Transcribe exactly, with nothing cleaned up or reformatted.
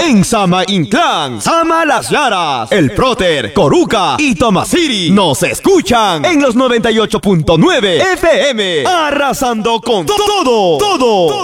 en Sama Inclán, Sama Las Llaras, El Próter, Coruca y Tomasiri. Nos escuchan en los noventa y ocho punto nueve F M, arrasando con todo, todo.